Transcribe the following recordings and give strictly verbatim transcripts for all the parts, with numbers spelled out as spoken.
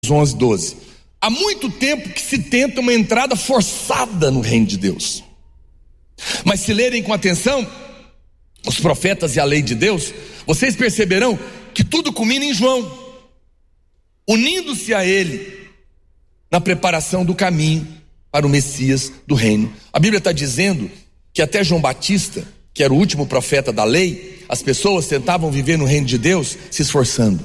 onze, doze. Há muito tempo que se tenta uma entrada forçada no reino de Deus. Mas se lerem com atenção os profetas e a lei de Deus, vocês perceberão que tudo culmina em João, unindo-se a ele na preparação do caminho para o Messias do reino. A Bíblia está dizendo que até João Batista, que era o último profeta da lei, as pessoas tentavam viver no reino de Deus se esforçando.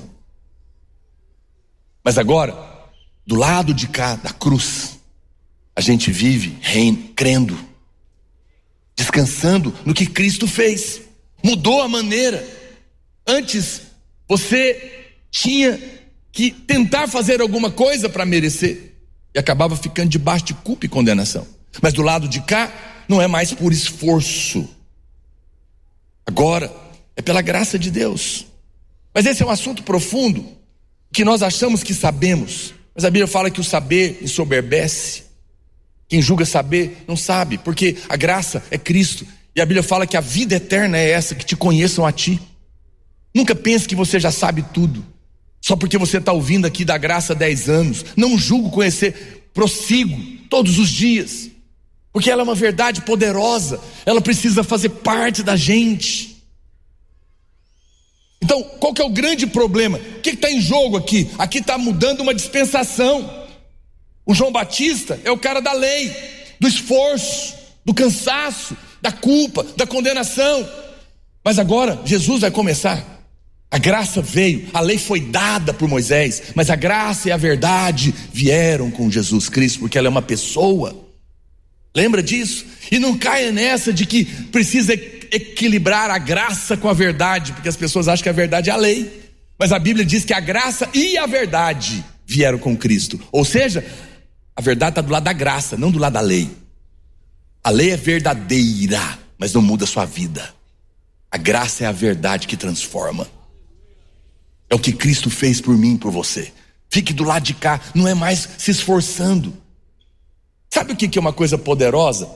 Mas agora, do lado de cá da cruz, a gente vive reino, crendo, descansando no que Cristo fez. Mudou a maneira. Antes você tinha que tentar fazer alguma coisa para merecer e acabava ficando debaixo de culpa e condenação. Mas do lado de cá não é mais por esforço. Agora é pela graça de Deus. Mas esse é um assunto profundo que nós achamos que sabemos. Mas a Bíblia fala que o saber ensoberbece. Quem julga saber não sabe, porque a graça é Cristo. E a Bíblia fala que a vida eterna é essa, que te conheçam a ti. Nunca pense que você já sabe tudo, só porque você está ouvindo aqui da graça há dez anos. Não julgo conhecer, prossigo todos os dias, porque ela é uma verdade poderosa. Ela precisa fazer parte da gente. Então, qual que é o grande problema? O que está em jogo aqui? Aqui está mudando uma dispensação. O João Batista é o cara da lei, do esforço, do cansaço, da culpa, da condenação. Mas agora Jesus vai começar. A graça veio, a lei foi dada por Moisés, mas a graça e a verdade vieram com Jesus Cristo, porque ela é uma pessoa. Lembra disso? E não caia nessa de que precisa equilibrar a graça com a verdade, porque as pessoas acham que a verdade é a lei. Mas a Bíblia diz que a graça e a verdade vieram com Cristo. Ou seja, a verdade está do lado da graça, não do lado da lei. A lei é verdadeira, mas não muda a sua vida. A graça é a verdade que transforma. É o que Cristo fez por mim e por você. Fique do lado de cá, não é mais se esforçando. Sabe o que é uma coisa poderosa?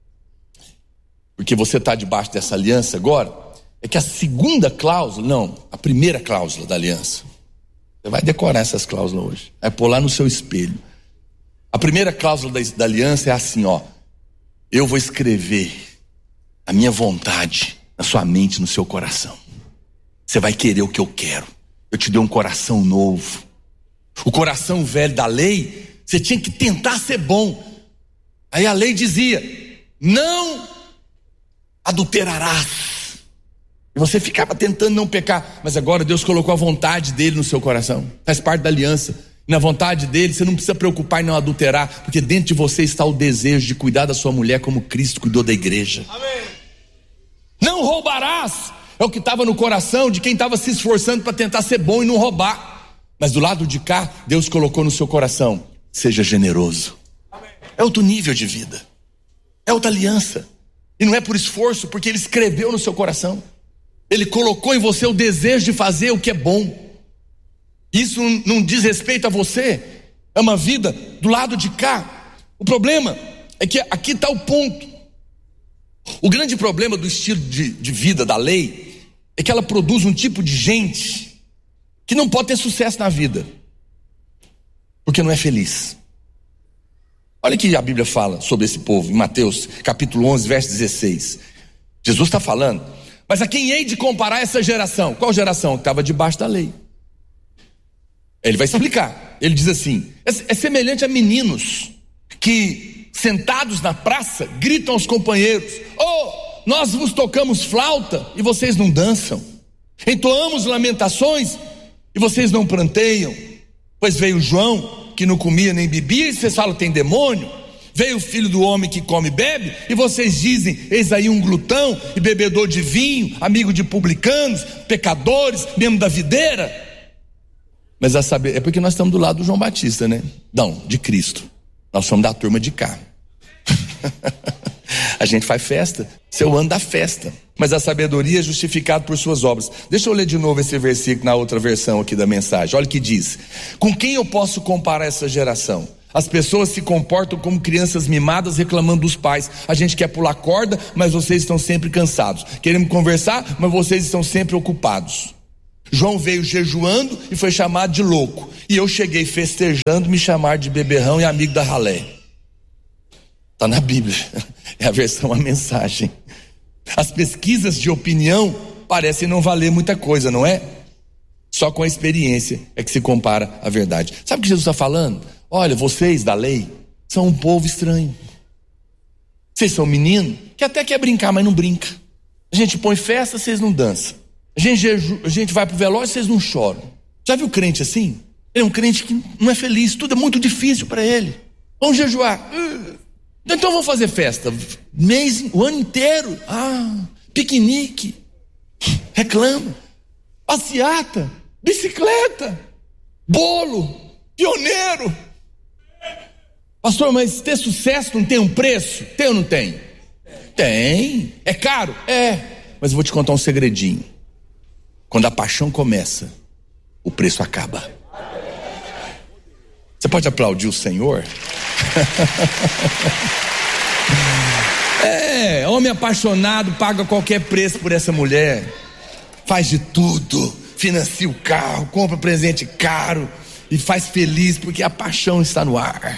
Porque você está debaixo dessa aliança agora. É que a segunda cláusula, não, a primeira cláusula da aliança. Você vai decorar essas cláusulas hoje. Vai pôr lá no seu espelho. A primeira cláusula da, da aliança é assim, ó. Eu vou escrever a minha vontade na sua mente, no seu coração. Você vai querer o que eu quero. Eu te dei um coração novo. O coração velho da lei, você tinha que tentar ser bom. Aí a lei dizia: não adulterarás. E você ficava tentando não pecar. Mas agora Deus colocou a vontade dele no seu coração. Faz parte da aliança. E na vontade dele você não precisa preocupar em não adulterar, porque dentro de você está o desejo de cuidar da sua mulher como Cristo cuidou da igreja. Amém. Não roubarás. É o que estava no coração de quem estava se esforçando para tentar ser bom e não roubar. Mas do lado de cá, Deus colocou no seu coração: seja generoso. Amém. É outro nível de vida. É outra aliança. E não é por esforço, porque Ele escreveu no seu coração. Ele colocou em você o desejo de fazer o que é bom. Isso não diz respeito a você. É uma vida do lado de cá. O problema é que aqui está o ponto. O grande problema do estilo de, de vida da lei é que ela produz um tipo de gente que não pode ter sucesso na vida, porque não é feliz. Olha o que a Bíblia fala sobre esse povo em Mateus capítulo onze, verso dezesseis. Jesus está falando: mas a quem hei de comparar essa geração? Qual geração? Que estava debaixo da lei. Ele vai explicar. Ele diz assim: é, é semelhante a meninos que, sentados na praça, gritam aos companheiros: oh, nós vos tocamos flauta e vocês não dançam, entoamos lamentações e vocês não pranteiam. Pois veio João, que não comia nem bebia, e vocês falam: tem demônio. Veio o filho do homem que come e bebe, e vocês dizem: eis aí um glutão e bebedor de vinho, amigo de publicanos, pecadores, membro da videira. Mas a saber, é porque nós estamos do lado do João Batista, né? Não, de Cristo. Nós somos da turma de cá. A gente faz festa, seu ano da festa. Mas a sabedoria é justificada por suas obras. Deixa eu ler de novo esse versículo na outra versão aqui da mensagem. Olha o que diz: com quem eu posso comparar essa geração? As pessoas se comportam como crianças mimadas reclamando dos pais. A gente quer pular corda, mas vocês estão sempre cansados. Queremos conversar, mas vocês estão sempre ocupados. João veio jejuando e foi chamado de louco. E eu cheguei festejando, me chamar de beberrão e amigo da ralé. Está na Bíblia, é a versão, a mensagem. As pesquisas de opinião parecem não valer muita coisa, não é? Só com a experiência é que se compara a verdade. Sabe o que Jesus está falando? Olha, vocês da lei são um povo estranho. Vocês são menino que até quer brincar, mas não brinca. A gente põe festa, vocês não dançam. A gente, jeju, a gente vai pro velório, vocês não choram. Já viu crente assim? Ele é um crente que não é feliz, tudo é muito difícil para ele. Vamos jejuar. Então vamos fazer festa. Mês, o ano inteiro. Ah, piquenique. Reclama. Passeata. Bicicleta. Bolo. Pioneiro. Pastor, mas ter sucesso não tem um preço? Tem ou não tem? Tem. É caro? É. Mas eu vou te contar um segredinho. Quando a paixão começa, o preço acaba. Você pode aplaudir o Senhor? É, homem apaixonado paga qualquer preço por essa mulher. Faz de tudo. Financia o carro, compra presente caro e faz feliz porque a paixão está no ar.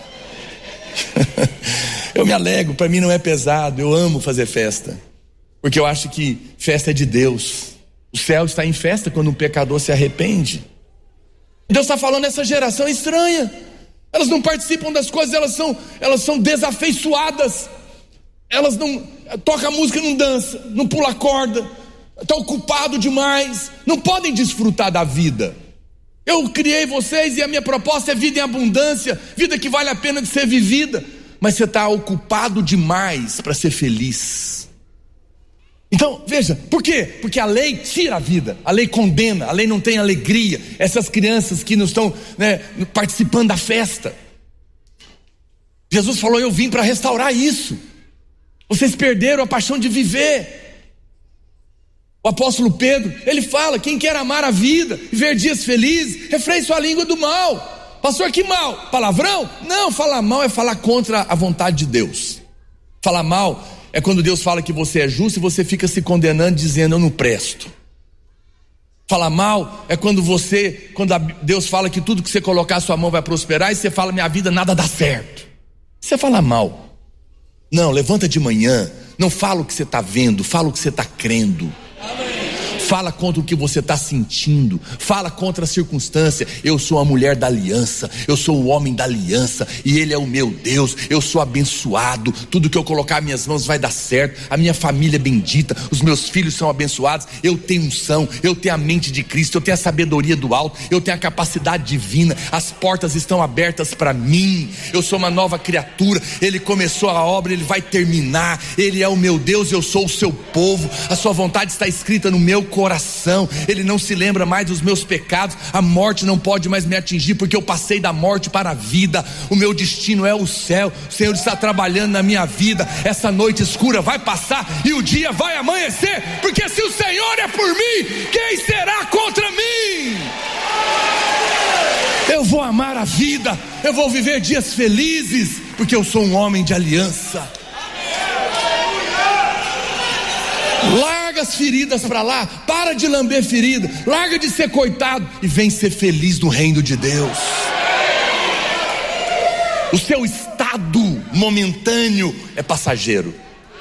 Eu me alegro, para mim não é pesado. Eu amo fazer festa, porque eu acho que festa é de Deus. O céu está em festa quando um pecador se arrepende. Deus está falando, essa geração é estranha. Elas não participam das coisas, elas são, elas são desafeiçoadas. Elas não tocam música, não dança, não pula corda, está ocupado demais, não podem desfrutar da vida. Eu criei vocês e a minha proposta é vida em abundância, vida que vale a pena de ser vivida. Mas você está ocupado demais para ser feliz. Então, veja, por quê? Porque a lei tira a vida, a lei condena, a lei não tem alegria. Essas crianças que não estão, né, participando da festa. Jesus falou, eu vim para restaurar isso. Vocês perderam a paixão de viver. O apóstolo Pedro, ele fala, quem quer amar a vida e ver dias felizes, refreie sua língua do mal. Pastor, que mal? Palavrão? Não, falar mal é falar contra a vontade de Deus. Falar mal é quando Deus fala que você é justo e você fica se condenando dizendo eu não presto. Falar mal é quando você, quando Deus fala que tudo que você colocar a sua mão vai prosperar e você fala minha vida nada dá certo. Você fala mal. Não, levanta de manhã, não fala o que você está vendo, fala o que você está crendo. Fala contra o que você está sentindo. Fala contra a circunstância. Eu sou a mulher da aliança. Eu sou o homem da aliança. E Ele é o meu Deus. Eu sou abençoado. Tudo que eu colocar nas minhas mãos vai dar certo. A minha família é bendita. Os meus filhos são abençoados. Eu tenho unção. Eu tenho a mente de Cristo. Eu tenho a sabedoria do alto. Eu tenho a capacidade divina. As portas estão abertas para mim. Eu sou uma nova criatura. Ele começou a obra, Ele vai terminar. Ele é o meu Deus. Eu sou o seu povo. A sua vontade está escrita no meu coração. coração, Ele não se lembra mais dos meus pecados, a morte não pode mais me atingir, porque eu passei da morte para a vida, o meu destino é o céu, o Senhor está trabalhando na minha vida, essa noite escura vai passar e o dia vai amanhecer, porque se o Senhor é por mim, quem será contra mim? Eu vou amar a vida, eu vou viver dias felizes, porque eu sou um homem de aliança. Larga as feridas para lá, para de lamber ferida, larga de ser coitado e vem ser feliz no reino de Deus. O seu estado momentâneo é passageiro,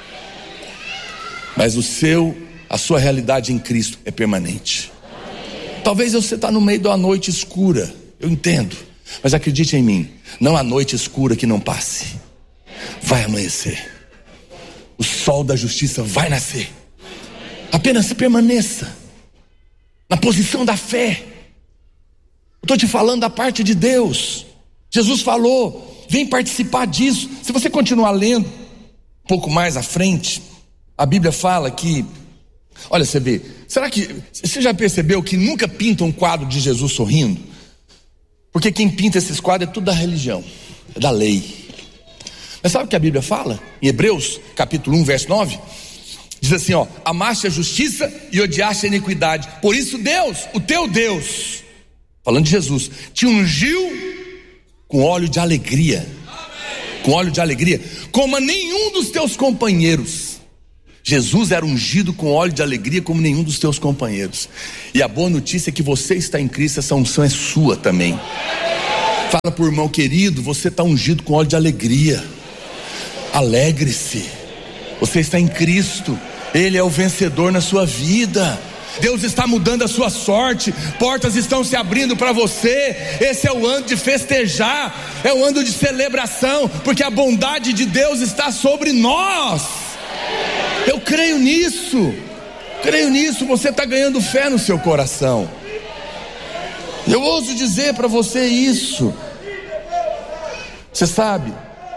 mas o seu, a sua realidade em Cristo é permanente. Talvez você está no meio da noite escura, eu entendo, mas acredite em mim, não há noite escura que não passe, vai amanhecer, o sol da justiça vai nascer. Apenas permaneça na posição da fé. Estou te falando da parte de Deus. Jesus falou, vem participar disso. Se você continuar lendo um pouco mais à frente, a Bíblia fala que, olha, você vê, será que você já percebeu que nunca pinta um quadro de Jesus sorrindo? Porque quem pinta esses quadros é tudo da religião, é da lei. Mas sabe o que a Bíblia fala? Em Hebreus capítulo um, verso nove, diz assim, ó, amaste a justiça e odiaste a iniquidade, por isso Deus, o teu Deus, falando de Jesus, te ungiu com óleo de alegria, com óleo de alegria, como a nenhum dos teus companheiros. Jesus era ungido com óleo de alegria como nenhum dos teus companheiros. E a boa notícia é que você está em Cristo, essa unção é sua também. Fala pro irmão querido, você está ungido com óleo de alegria. Alegre-se. Você está em Cristo. Ele é o vencedor na sua vida. Deus está mudando a sua sorte. Portas estão se abrindo para você. Esse é o ano de festejar. É o ano de celebração, porque a bondade de Deus está sobre nós. Eu creio nisso. Creio nisso. Você está ganhando fé no seu coração. Eu ouso dizer para você isso. Você sabe,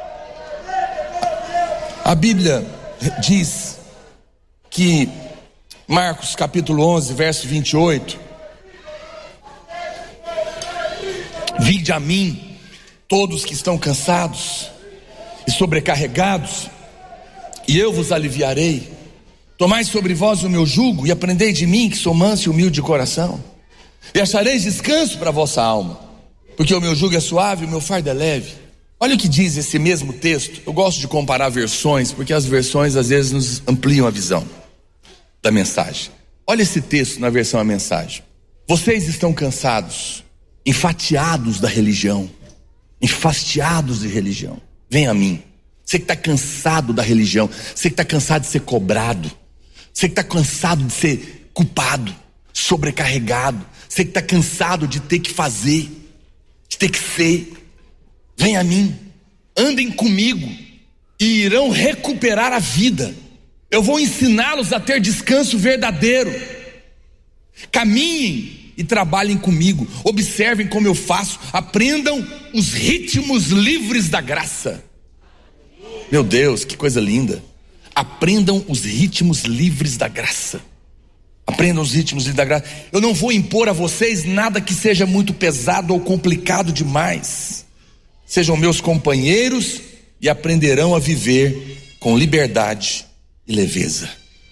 a Bíblia diz que Marcos capítulo onze, verso vinte e oito: vinde a mim, todos que estão cansados e sobrecarregados, e eu vos aliviarei. Tomai sobre vós o meu jugo e aprendei de mim, que sou manso e humilde de coração, e achareis descanso para a vossa alma, porque o meu jugo é suave e o meu fardo é leve. Olha o que diz esse mesmo texto. Eu gosto de comparar versões, porque as versões às vezes nos ampliam a visão da mensagem. Olha esse texto na versão A Mensagem: vocês estão cansados, enfatiados da religião, enfastiados de religião, vem a mim. Você que está cansado da religião, você que está cansado de ser cobrado, você que está cansado de ser culpado, sobrecarregado, você que está cansado de ter que fazer, de ter que ser, vem a mim, andem comigo e irão recuperar a vida. Eu vou ensiná-los a ter descanso verdadeiro. Caminhem e trabalhem comigo, observem como eu faço, aprendam os ritmos livres da graça. Meu Deus, que coisa linda. Aprendam os ritmos livres da graça. Aprendam os ritmos livres da graça. Eu não vou impor a vocês nada que seja muito pesado ou complicado demais. Sejam meus companheiros e aprenderão a viver com liberdade e leveza.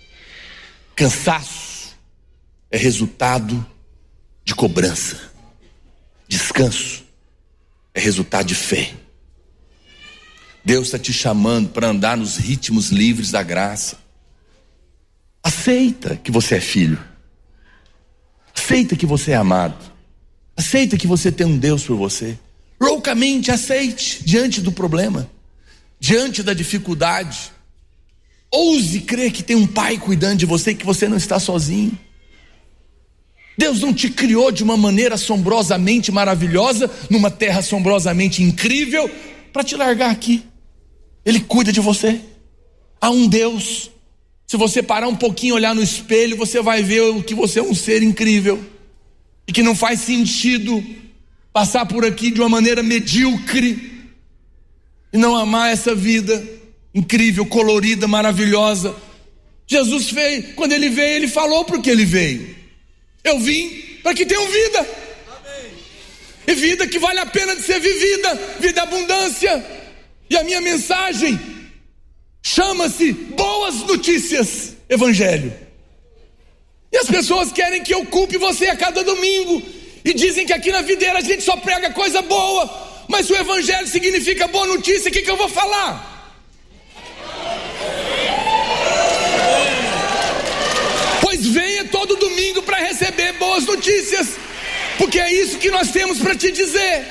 Cansaço é resultado de cobrança. Descanso é resultado de fé. Deus está te chamando para andar nos ritmos livres da graça. Aceita que você é filho. Aceita que você é amado. Aceita que você tem um Deus por você. Loucamente aceite diante do problema, diante da dificuldade. Ouse crer que tem um pai cuidando de você, que você não está sozinho. Deus não te criou de uma maneira assombrosamente maravilhosa, numa terra assombrosamente incrível, para te largar aqui. Ele cuida de você. Há um Deus. Se você parar um pouquinho, olhar no espelho, você vai ver que você é um ser incrível e que não faz sentido passar por aqui de uma maneira medíocre e não amar essa vida incrível, colorida, maravilhosa. Jesus veio, quando ele veio, ele falou porque ele veio: eu vim para que tenham vida. Amém. E vida que vale a pena de ser vivida, vida abundância. E a minha mensagem chama-se Boas Notícias Evangelho. E as pessoas querem que eu culpe você a cada domingo e dizem que aqui na videira a gente só prega coisa boa. Mas se o evangelho significa boa notícia, o que, que eu vou falar? Pois venha todo domingo para receber boas notícias, porque é isso que nós temos para te dizer.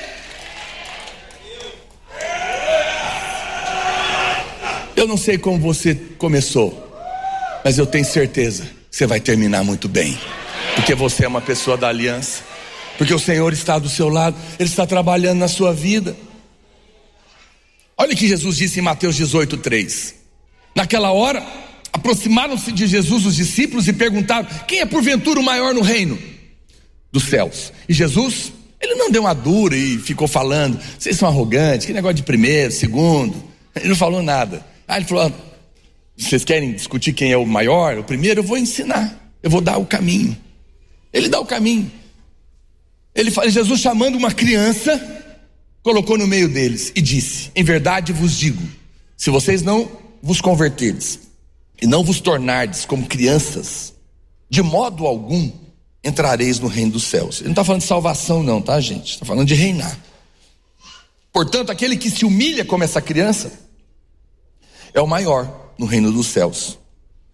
Eu não sei como você começou, mas eu tenho certeza que você vai terminar muito bem, porque você é uma pessoa da aliança. Porque o Senhor está do seu lado, Ele está trabalhando na sua vida. Olha o que Jesus disse em Mateus dezoito, três. Naquela hora, aproximaram-se de Jesus os discípulos e perguntaram: quem é porventura o maior no reino dos céus? E Jesus, Ele não deu uma dura e ficou falando: vocês são arrogantes, que negócio de primeiro, segundo. Ele não falou nada. Aí Ele falou: vocês querem discutir quem é o maior, o primeiro? Eu vou ensinar, eu vou dar o caminho. Ele dá o caminho. Ele fala, Jesus chamando uma criança, colocou no meio deles e disse: em verdade vos digo, se vocês não vos converterdes e não vos tornardes como crianças, de modo algum entrareis no reino dos céus. Ele não está falando de salvação não, tá, gente? Está falando de reinar. Portanto, aquele que se humilha como essa criança é o maior no reino dos céus.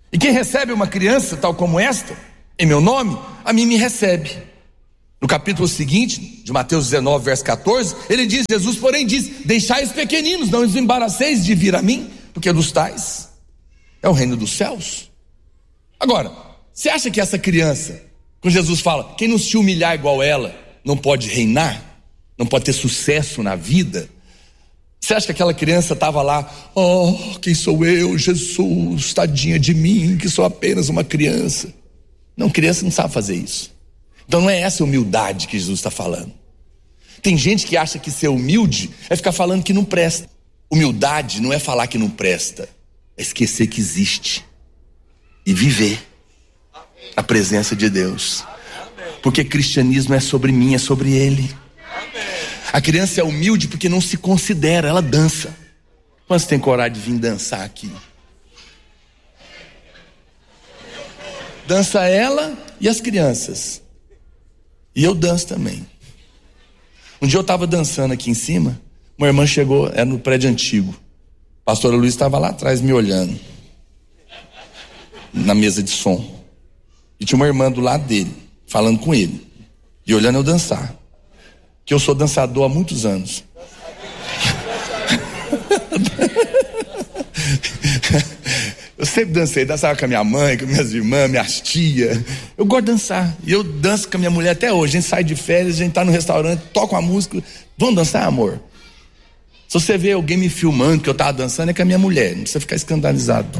E quem recebe uma criança tal como esta, em meu nome, a mim me recebe. No capítulo seguinte, de Mateus dezenove, verso catorze, ele diz, Jesus porém diz, deixai os pequeninos, não os embaraceis de vir a mim, porque dos tais é o reino dos céus. Agora, você acha que essa criança, quando Jesus fala, quem não se humilhar igual ela, não pode reinar, não pode ter sucesso na vida? Você acha que aquela criança estava lá, oh, quem sou eu, Jesus, tadinha de mim, que sou apenas uma criança? Não, criança não sabe fazer isso. Então não é essa humildade que Jesus está falando. Tem gente que acha que ser humilde é ficar falando que não presta. Humildade não é falar que não presta, é esquecer que existe e viver a presença de Deus. Porque cristianismo é sobre mim, é sobre Ele. A criança é humilde porque não se considera, ela dança. Quantos tem coragem de vir dançar aqui? Dança ela e as crianças. E eu danço também. Um dia eu estava dançando aqui em cima, uma irmã chegou, era no prédio antigo. A pastora Luiz estava lá atrás me olhando, na mesa de som. E tinha uma irmã do lado dele, falando com ele, e olhando eu dançar. Que eu sou dançador há muitos anos. Eu sempre dancei, dançava com a minha mãe, com minhas irmãs, minhas tias. Eu gosto de dançar. E eu danço com a minha mulher até hoje. A gente sai de férias, a gente tá no restaurante, toca uma música. Vamos dançar, amor? Se você vê alguém me filmando que eu tava dançando, é com a minha mulher. Não precisa ficar escandalizado.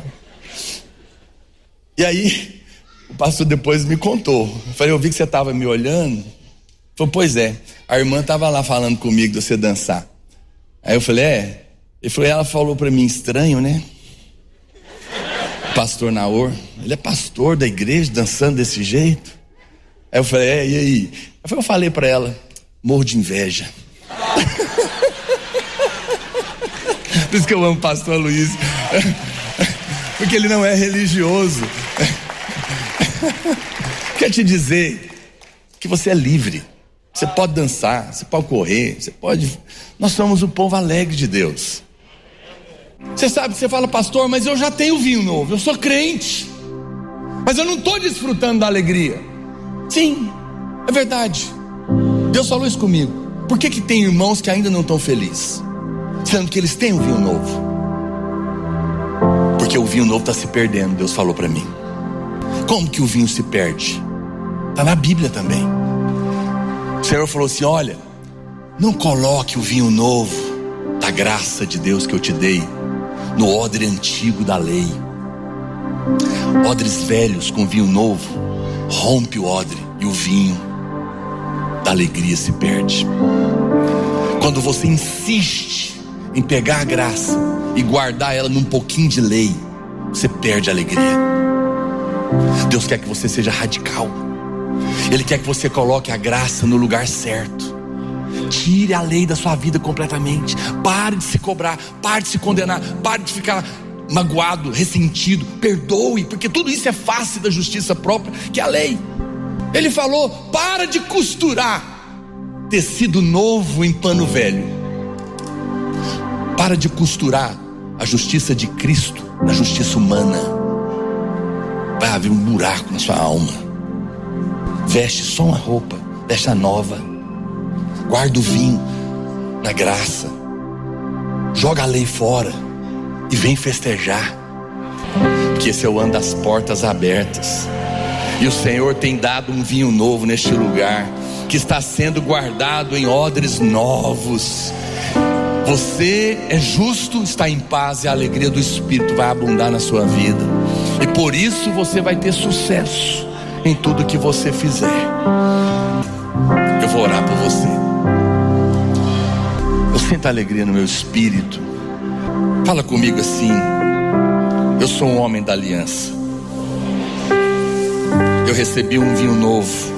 E aí, o pastor depois me contou. Eu falei, eu vi que você tava me olhando. Ele falou, pois é, a irmã tava lá falando comigo de você dançar. Aí eu falei, é. Ele falou, ela falou pra mim, estranho, né? Pastor Naor, ele é pastor da igreja, dançando desse jeito. Aí eu falei, é, e aí? Eu falei pra ela, morro de inveja. Por isso que eu amo o pastor Luiz. Porque ele não é religioso. Quer te dizer que você é livre. Você pode dançar, você pode correr, você pode... Nós somos o povo alegre de Deus. Você sabe, você fala, pastor, mas eu já tenho vinho novo, eu sou crente, mas eu não estou desfrutando da alegria. Sim, é verdade. Deus falou isso comigo. Por que que tem irmãos que ainda não estão felizes, sendo que eles têm um vinho novo? Porque o vinho novo está se perdendo, Deus falou para mim. Como que o vinho se perde? Está na Bíblia também. O Senhor falou assim, olha, não coloque o vinho novo da graça de Deus que eu te dei no odre antigo da lei. Odres velhos com vinho novo, rompe o odre e o vinho da alegria se perde. Quando você insiste em pegar a graça e guardar ela num pouquinho de lei, você perde a alegria. Deus quer que você seja radical. Ele quer que você coloque a graça no lugar certo. Tire a lei da sua vida completamente. Pare de se cobrar, pare de se condenar, pare de ficar magoado, ressentido. Perdoe, porque tudo isso é face da justiça própria, que é a lei. Ele falou, para de costurar tecido novo em pano velho. Para de costurar a justiça de Cristo na justiça humana. Vai haver um buraco na sua alma. Veste só uma roupa, veste a nova. Guarda o vinho na graça. Joga a lei fora e vem festejar. Porque esse é o ano das portas abertas. E o Senhor tem dado um vinho novo neste lugar, que está sendo guardado em odres novos. Você é justo, está em paz, e a alegria do Espírito vai abundar na sua vida. E por isso você vai ter sucesso em tudo que você fizer. Eu vou orar por você. Eu sinto alegria no meu espírito. Fala comigo assim: eu sou um homem da aliança. Eu recebi um vinho novo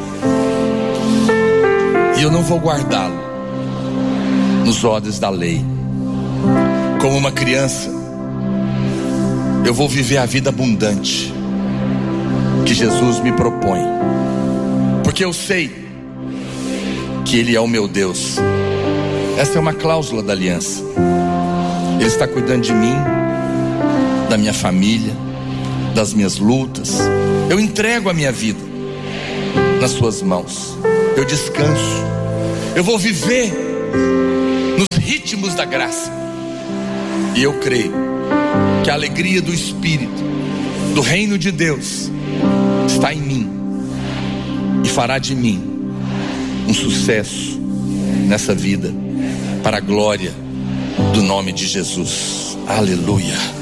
e eu não vou guardá-lo nos odres da lei. Como uma criança, eu vou viver a vida abundante que Jesus me propõe, porque eu sei que Ele é o meu Deus. Essa é uma cláusula da aliança. Ele está cuidando de mim, da minha família, das minhas lutas. Eu entrego a minha vida nas suas mãos. Eu descanso. Eu vou viver nos ritmos da graça. E eu creio que a alegria do Espírito, do reino de Deus, está em mim e fará de mim um sucesso nessa vida, para a glória do nome de Jesus. Aleluia.